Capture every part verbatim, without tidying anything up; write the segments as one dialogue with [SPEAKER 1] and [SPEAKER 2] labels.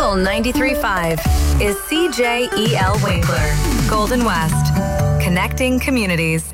[SPEAKER 1] Fuel ninety-three point five is C J E L Winkler, Golden West, connecting communities.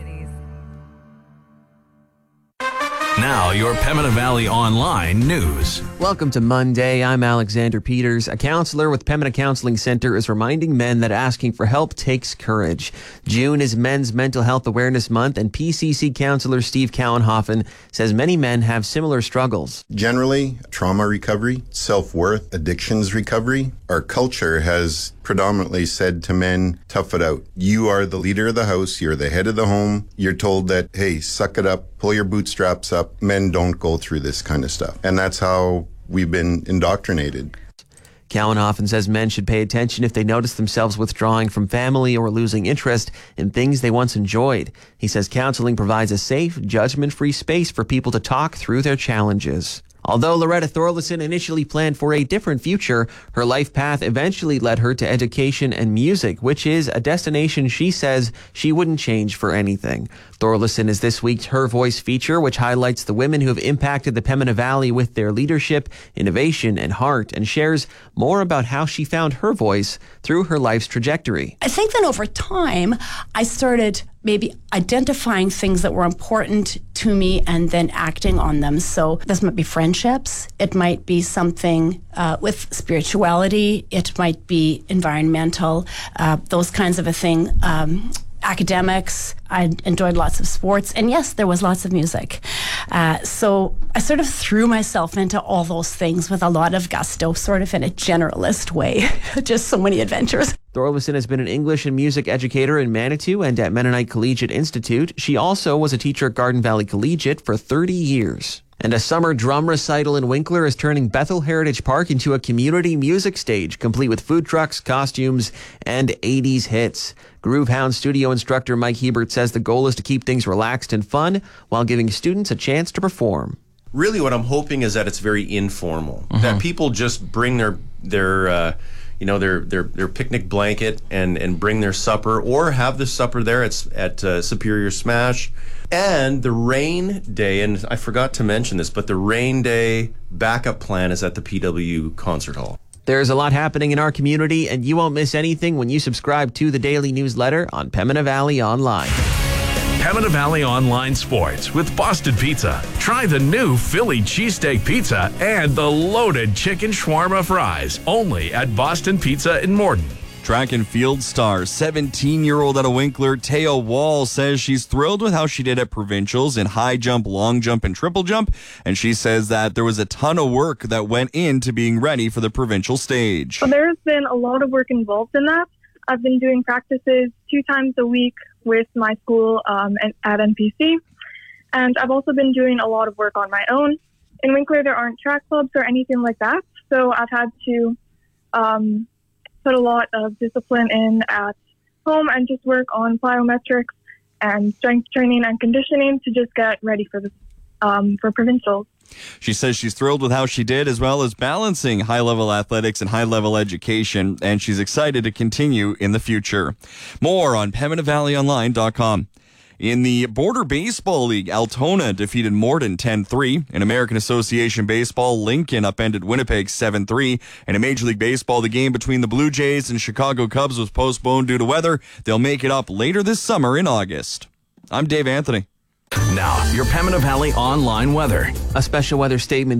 [SPEAKER 2] Now, your Pembina Valley Online news.
[SPEAKER 3] Welcome to Monday. I'm Alexander Peters. A counselor with Pembina Counseling Centre is reminding men that asking for help takes courage. June is Men's Mental Health Awareness Month, and P C C counselor Steve Cowenhoffen says many men have similar struggles.
[SPEAKER 4] Generally, trauma recovery, self-worth, addictions recovery. Our culture has predominantly said to men, tough it out. You are the leader of the house. You're the head of the home. You're told that, hey, suck it up, pull your bootstraps up. Men don't go through this kind of stuff. And that's how we've been indoctrinated.
[SPEAKER 3] Cowenhoffen says men should pay attention if they notice themselves withdrawing from family or losing interest in things they once enjoyed. He says counseling provides a safe, judgment-free space for people to talk through their challenges. Although Loretta Thorlison initially planned for a different future, her life path eventually led her to education and music, which is a destination she says she wouldn't change for anything. Thorlison is this week's Her Voice feature, which highlights the women who have impacted the Pembina Valley with their leadership, innovation, and heart, and shares more about how she found her voice through her life's trajectory.
[SPEAKER 5] I think that over time, I started maybe identifying things that were important to me and then acting on them. So this might be friendships. It might be something uh, with spirituality. It might be environmental, uh, those kinds of a thing. Um, academics. I enjoyed lots of sports. And yes, there was lots of music. Uh, so I sort of threw myself into all those things with a lot of gusto, sort of in a generalist way. Just so many adventures.
[SPEAKER 3] Thorlison has been an English and music educator in Manitou and at Mennonite Collegiate Institute. She also was a teacher at Garden Valley Collegiate for thirty years. And a summer drum recital in Winkler is turning Bethel Heritage Park into a community music stage, complete with food trucks, costumes, and eighties hits. Groovehound studio instructor Mike Hebert says the goal is to keep things relaxed and fun while giving students a chance to perform.
[SPEAKER 6] Really what I'm hoping is that it's very informal, mm-hmm. that people just bring their their uh, you know their their their picnic blanket and and bring their supper, or have the supper there at at uh, Superior Smash. And the rain day, and I forgot to mention this, but the rain day backup plan is at the P W Concert Hall.
[SPEAKER 3] There's a lot happening in our community, and you won't miss anything when you subscribe to the daily newsletter on Pembina Valley Online.
[SPEAKER 2] Pembina Valley Online Sports with Boston Pizza. Try the new Philly cheesesteak pizza and the loaded chicken shawarma fries, only at Boston Pizza in Morden.
[SPEAKER 7] Track and field star, seventeen-year-old out of Winkler, Taya Wall, says she's thrilled with how she did at provincials in high jump, long jump, and triple jump. And she says that there was a ton of work that went into being ready for the provincial stage.
[SPEAKER 8] Well, there's been a lot of work involved in that. I've been doing practices two times a week with my school um, at N P C. And I've also been doing a lot of work on my own. In Winkler, there aren't track clubs or anything like that. So I've had to Um, put a lot of discipline in at home and just work on plyometrics and strength training and conditioning to just get ready for the um, for provincials.
[SPEAKER 7] She says she's thrilled with how she did, as well as balancing high-level athletics and high-level education, and she's excited to continue in the future. More on Pembina Valley Online dot com. In the Border Baseball League, Altona defeated Morden ten three. In American Association Baseball, Lincoln upended Winnipeg seven three. And in Major League Baseball, the game between the Blue Jays and Chicago Cubs was postponed due to weather. They'll make it up later this summer in August. I'm Dave Anthony.
[SPEAKER 2] Now, your Pembina Valley Online weather.
[SPEAKER 3] A special weather statement